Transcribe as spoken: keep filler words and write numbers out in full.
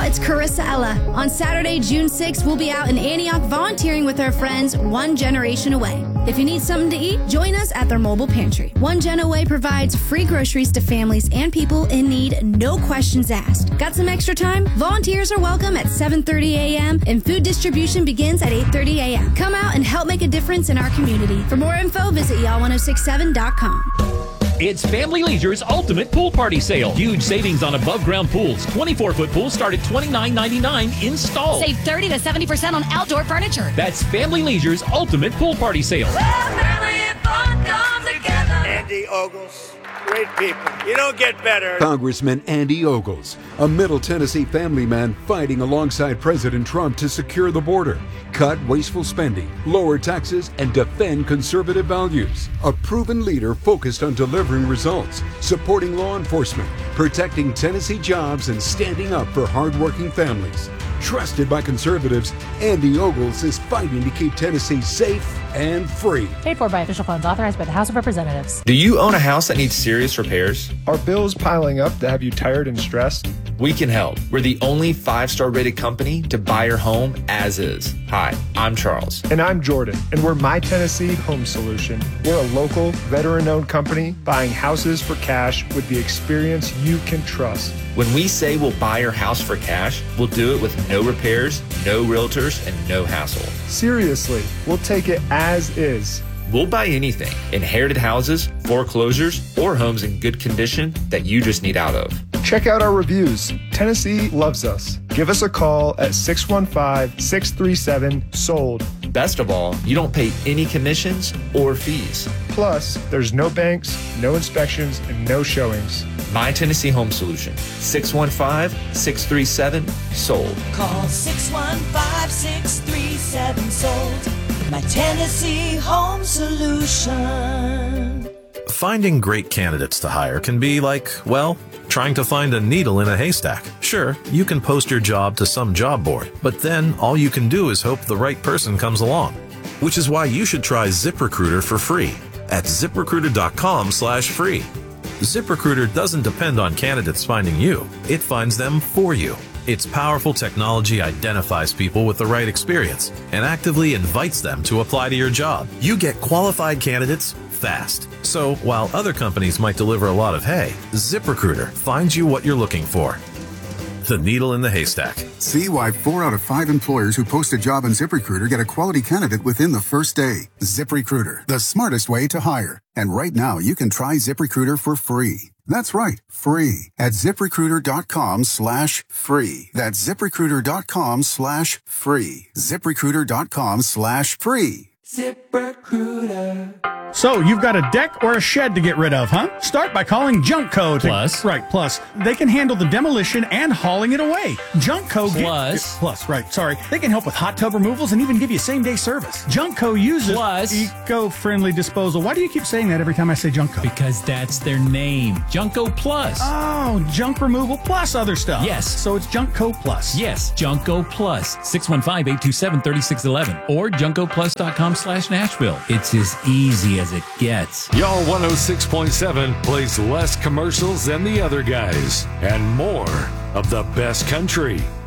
it's Carissa Ella. On Saturday, June sixth, we'll be out in Antioch volunteering with our friends One Generation Away. If you need something to eat, join us at their mobile pantry. One Gen Away provides free groceries to families and people in need, no questions asked. Got some extra time? Volunteers are welcome at seven thirty a.m. and food distribution begins at eight thirty a.m. Come out and help make a difference in our community. For more info, visit y'all ten sixty-seven dot com. It's Family Leisure's Ultimate Pool Party Sale. Huge savings on above-ground pools. twenty-four foot pools start at twenty-nine ninety-nine installed. Save thirty to seventy percent on outdoor furniture. That's Family Leisure's Ultimate Pool Party Sale. Family and fun come together. Andy Ogles, great people. You don't get better. Congressman Andy Ogles, a Middle Tennessee family man fighting alongside President Trump to secure the border, cut wasteful spending, lower taxes, and defend conservative values. A proven leader focused on delivering results, supporting law enforcement, protecting Tennessee jobs, and standing up for hardworking families. Trusted by conservatives, Andy Ogles is fighting to keep Tennessee safe and free. Paid for by official funds authorized by the House of Representatives. Do you own a house that needs serious repairs? Are bills piling up that have you tired and stressed? We can help. We're the only five-star rated company to buy your home as is. Hi, I'm Charles. And I'm Jordan, and we're My Tennessee Home Solution. We're a local, veteran-owned company buying houses for cash with the experience you can trust. When we say we'll buy your house for cash, we'll do it with no repairs, no realtors, and no hassle. Seriously, we'll take it as is. We'll buy anything, inherited houses, foreclosures, or homes in good condition that you just need out of. Check out our reviews. Tennessee loves us. Give us a call at six one five, six three seven, sold. Best of all, you don't pay any commissions or fees. Plus, there's no banks, no inspections, and no showings. My Tennessee Home Solution, six one five, six three seven, sold. Call six one five, six three seven, sold. My Tennessee Home Solution. Finding great candidates to hire can be like, well, trying to find a needle in a haystack. Sure, you can post your job to some job board, but then all you can do is hope the right person comes along. Which is why you should try ZipRecruiter for free at ZipRecruiter.com slash free. ZipRecruiter doesn't depend on candidates finding you. It finds them for you. Its powerful technology identifies people with the right experience and actively invites them to apply to your job. You get qualified candidates fast. So while other companies might deliver a lot of hay, ZipRecruiter finds you what you're looking for. The needle in the haystack. See why four out of five employers who post a job on ZipRecruiter get a quality candidate within the first day. ZipRecruiter, the smartest way to hire. And right now, you can try ZipRecruiter for free. That's right, free at ZipRecruiter.com slash free. That's ZipRecruiter.com slash free. ZipRecruiter.com slash free. ZipRecruiter. So, you've got a deck or a shed to get rid of, huh? Start by calling Junkco. To, Plus. Right, plus. They can handle the demolition and hauling it away. Junkco. Plus. Get, plus, right, sorry. They can help with hot tub removals and even give you same-day service. Junkco uses Plus. eco-friendly disposal. Why do you keep saying that every time I say Junkco? Because that's their name. Junko Plus. Oh, junk removal plus other stuff. Yes. So it's Junkco Plus. Yes, Junko Plus. six one five, eight two seven, three six one one or junkoplus.com slash Nashville. It's as easy as it gets. Y'all one oh six point seven plays less commercials than the other guys and more of the best country.